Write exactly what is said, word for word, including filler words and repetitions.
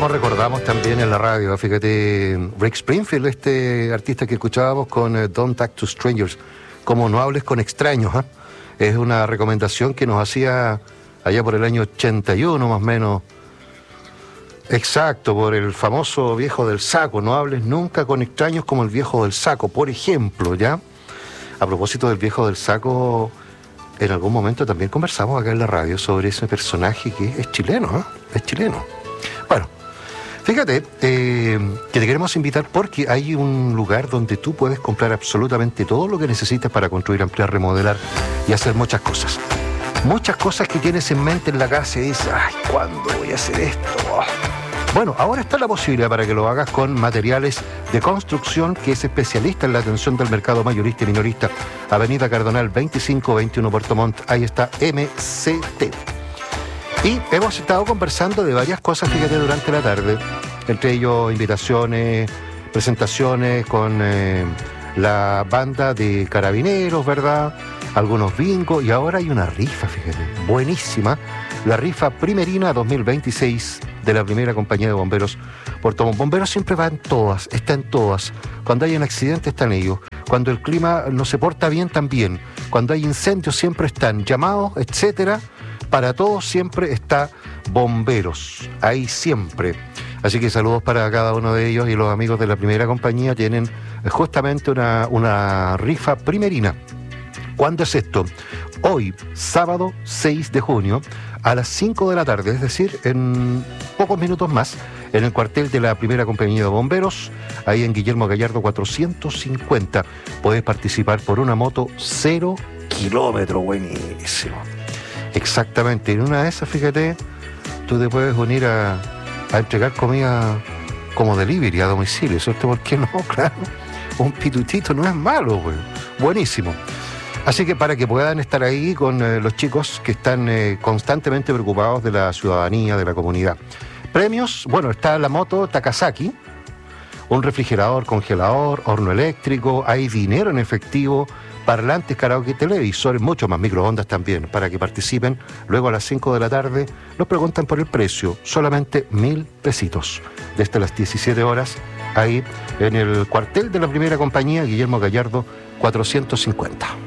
cómo recordamos también en la radio, fíjate, Rick Springfield, este artista que escuchábamos con eh, Don't Talk to Strangers, como no hables con extraños, ¿eh? Es una recomendación que nos hacía allá por el año ochenta y uno más o menos, exacto, por el famoso viejo del saco, no hables nunca con extraños como el viejo del saco, por ejemplo, ¿ya? A propósito del viejo del saco, en algún momento también conversamos acá en la radio sobre ese personaje que es chileno, ¿eh? Es chileno. Bueno, fíjate eh, que te queremos invitar porque hay un lugar donde tú puedes comprar absolutamente todo lo que necesitas para construir, ampliar, remodelar y hacer muchas cosas. Muchas cosas que tienes en mente en la casa y dices, ay, ¿cuándo voy a hacer esto? Oh. Bueno, ahora está la posibilidad para que lo hagas con Materiales de Construcción, que es especialista en la atención del mercado mayorista y minorista. Avenida Cardonal veinticinco veintiuno Puerto Montt, ahí está M C T. Y hemos estado conversando de varias cosas, fíjate, durante la tarde, entre ellos invitaciones, presentaciones con eh, la banda de Carabineros, ¿verdad? Algunos bingos, y ahora hay una rifa, fíjate, buenísima, la rifa Primerina dos mil veintiséis de la primera compañía de bomberos Puerto Montt. Bomberos siempre va en todas, está en todas. Cuando hay un accidente están ellos, cuando el clima no se porta bien también, cuando hay incendios siempre están, llamados, etcétera. Para todos siempre está Bomberos, ahí siempre. Así que saludos para cada uno de ellos, y los amigos de la primera compañía tienen justamente una, una rifa primerina. ¿Cuándo es esto? Hoy, sábado seis de junio, a las cinco de la tarde, es decir, en pocos minutos más, en el cuartel de la primera compañía de bomberos, ahí en Guillermo Gallardo cuatrocientos cincuenta. Puedes participar por una moto cero kilómetros, buenísimo. Exactamente, en una de esas, fíjate, tú te puedes unir a, a entregar comida como delivery a domicilio, ¿cierto? ¿Por qué no? Claro, un pitutito no es malo, güey. Buenísimo. Así que para que puedan estar ahí con eh, los chicos que están eh, constantemente preocupados de la ciudadanía, de la comunidad. Premios, bueno, está la moto Takasaki, un refrigerador, congelador, horno eléctrico, hay dinero en efectivo, parlantes, karaoke, televisores, mucho más, microondas también, para que participen. Luego a las cinco de la tarde nos preguntan por el precio, solamente mil pesitos, desde las diecisiete horas, ahí en el cuartel de la primera compañía, Guillermo Gallardo cuatrocientos cincuenta.